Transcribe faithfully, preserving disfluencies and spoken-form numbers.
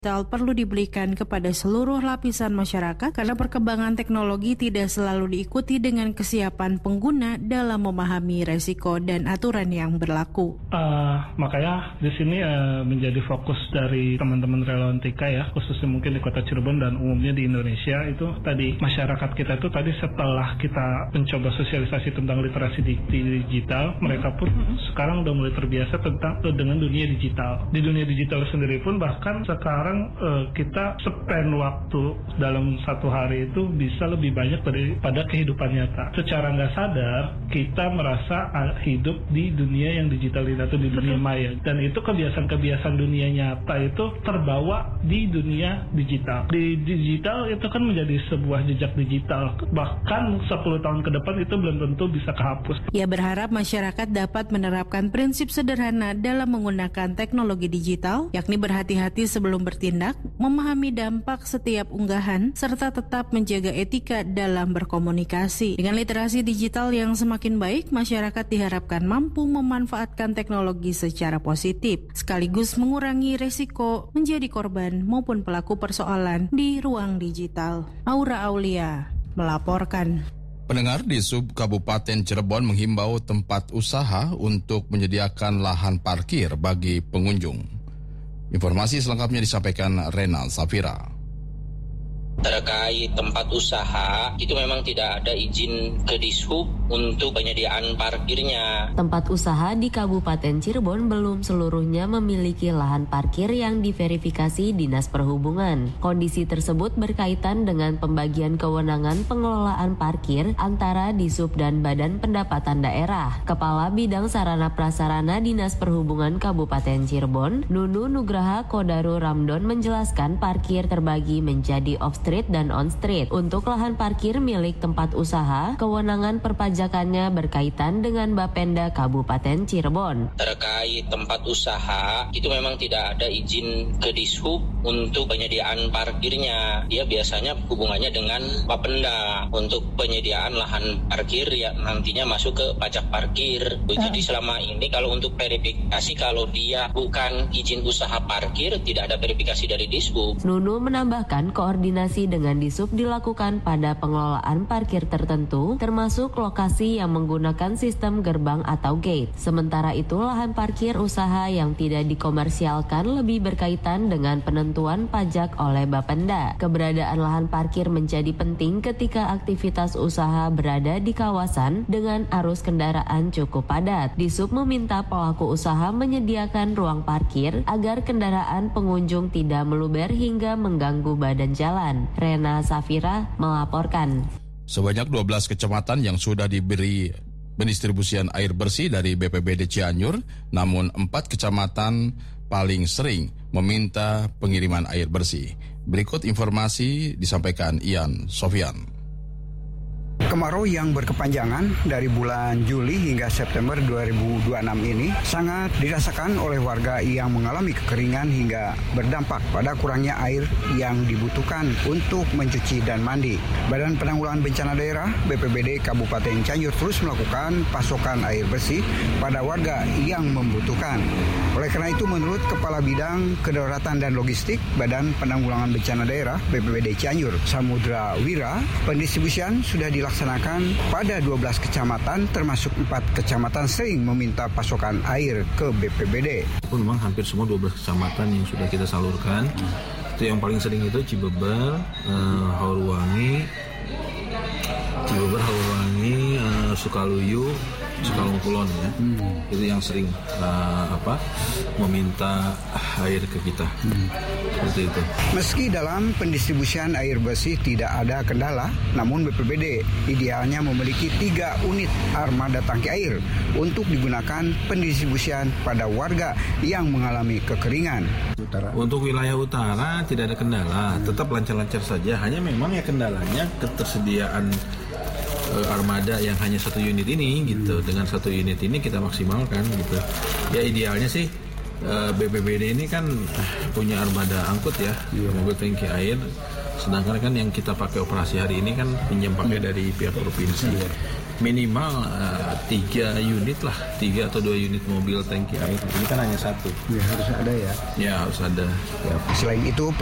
digital perlu diberikan kepada seluruh lapisan masyarakat karena perkembangan teknologi tidak selalu diikuti dengan kesiapan pengguna dalam memahami resiko dan aturan yang berlaku. Uh, makanya di sini uh, menjadi fokus dari teman-teman relawan T K ya, khususnya mungkin di Kota Cirebon dan umumnya di Indonesia itu tadi masyarakat kita itu tadi setelah kita mencoba sosialisasi tentang literasi di, di digital, mereka pun sekarang udah mulai terbiasa tentang uh, dengan dunia digital. Di dunia digital sendiri pun bahkan sekarang Uh, kita spend waktu dalam satu hari itu bisa lebih banyak daripada kehidupan nyata. Secara nggak sadar kita merasa uh, hidup di dunia yang digital ini atau di dunia maya, dan itu kebiasaan-kebiasaan dunia nyata itu terbawa di dunia digital. Di digital itu kan menjadi sebuah jejak digital, bahkan sepuluh tahun ke depan itu belum tentu bisa kehapus. Ia berharap masyarakat dapat menerapkan prinsip sederhana dalam menggunakan teknologi digital, yakni berhati-hati sebelum bertindak, memahami dampak setiap unggahan, serta tetap menjaga etika dalam berkomunikasi. Dengan literasi digital yang semakin baik, masyarakat diharapkan mampu memanfaatkan teknologi secara positif, sekaligus mengurangi resiko menjadi korban maupun pelaku persoalan di ruang digital. Aura Aulia melaporkan. Pendengar, di Sub Kabupaten Cirebon menghimbau tempat usaha untuk menyediakan lahan parkir bagi pengunjung. Informasi selengkapnya disampaikan Renal Safira. Terkait tempat usaha, itu memang tidak ada izin ke Dishub untuk penyediaan parkirnya. Tempat usaha di Kabupaten Cirebon belum seluruhnya memiliki lahan parkir yang diverifikasi Dinas Perhubungan. Kondisi tersebut berkaitan dengan pembagian kewenangan pengelolaan parkir antara Dishub dan Badan Pendapatan Daerah. Kepala Bidang Sarana Prasarana Dinas Perhubungan Kabupaten Cirebon, Nunu Nugraha Kodaru Ramdon menjelaskan parkir terbagi menjadi off-street dan on-street. Untuk lahan parkir milik tempat usaha, kewenangan perpajakannya berkaitan dengan Bapenda Kabupaten Cirebon. Terkait tempat usaha, itu memang tidak ada izin ke Dishub untuk penyediaan parkirnya. Dia biasanya hubungannya dengan Bapenda. Untuk penyediaan lahan parkir ya nantinya masuk ke pajak parkir. Jadi selama ini kalau untuk verifikasi, kalau dia bukan izin usaha parkir, tidak ada verifikasi dari Dishub. Nunu menambahkan koordinasi dengan Dishub dilakukan pada pengelolaan parkir tertentu, termasuk lokasi yang menggunakan sistem gerbang atau gate. Sementara itu, lahan parkir usaha yang tidak dikomersialkan lebih berkaitan dengan penentuan pajak oleh Bapenda. Keberadaan lahan parkir menjadi penting ketika aktivitas usaha berada di kawasan dengan arus kendaraan cukup padat. Dishub meminta pelaku usaha menyediakan ruang parkir agar kendaraan pengunjung tidak meluber hingga mengganggu badan jalan. Rena Safira melaporkan. Sebanyak dua belas kecamatan yang sudah diberi pendistribusian air bersih dari B P B D Cianjur, namun empat kecamatan paling sering meminta pengiriman air bersih. Berikut informasi disampaikan Ian Sofian. Kemarau yang berkepanjangan dari bulan Juli hingga September dua ribu dua puluh enam ini sangat dirasakan oleh warga yang mengalami kekeringan hingga berdampak pada kurangnya air yang dibutuhkan untuk mencuci dan mandi. Badan Penanggulangan Bencana Daerah B P B D Kabupaten Cianjur terus melakukan pasokan air bersih pada warga yang membutuhkan. Oleh karena itu, menurut Kepala Bidang Kedaruratan dan Logistik Badan Penanggulangan Bencana Daerah B P B D Cianjur, Samudra Wira, pendistribusian sudah dilaksanakan pada dua belas kecamatan, termasuk empat kecamatan sering meminta pasokan air ke B P B D. Pun memang hampir semua dua belas kecamatan yang sudah kita salurkan. Hmm. Itu yang paling sering itu Cibeber, uh, Haurwangi, Cibeber, Haurwangi, uh, Sukaluyu, Sukalungkulon ya. Hmm. Itu yang sering uh, apa meminta air ke kita. Hmm. Seperti itu. Meski dalam pendistribusian air bersih tidak ada kendala, namun B P B D idealnya memiliki tiga unit armada tangki air untuk digunakan pendistribusian pada warga yang mengalami kekeringan. Utara. Untuk wilayah utara tidak ada kendala, tetap lancar-lancar saja. Hanya memang ya kendalanya ketersediaan uh, armada yang hanya satu unit ini gitu. Dengan satu unit ini kita maksimalkan gitu. Ya idealnya sih uh, B P B D ini kan punya armada angkut ya, yeah. mobil tangki air. Sedangkan kan yang kita pakai operasi hari ini kan pinjam pakai yeah. dari pihak provinsi. Yeah. minimal uh, tiga unit lah, tiga atau dua unit mobil tangki air. Ini kan hanya satu. Ya, harus ada ya. Ya harus ada. Ya, selain itu